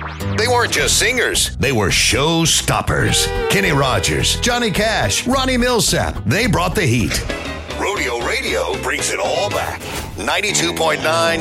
They weren't just singers, they were show stoppers. Kenny Rogers, Johnny Cash, Ronnie Millsap, they brought the heat. Rodeo Radio brings it all back. 92.9